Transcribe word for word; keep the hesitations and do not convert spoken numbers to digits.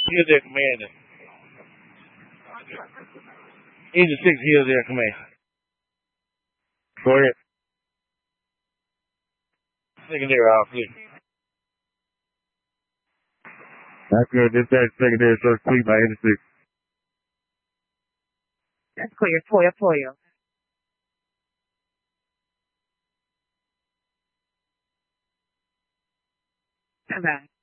Here's their commander. Agent six, here's their command. Go ahead. Secondary, I'll please. That's good. Dispatch secondary search complete by Agent six. That's clear. Foil, foil. Bye-bye.